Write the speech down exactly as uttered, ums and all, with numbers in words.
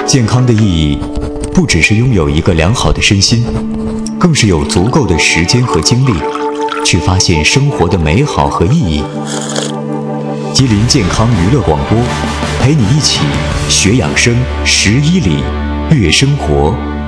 健康的意义，不只是拥有一个良好的身心，更是有足够的时间和精力，去发现生活的美好和意义。吉林健康娱乐广播，陪你一起学养生十一里，悦生活。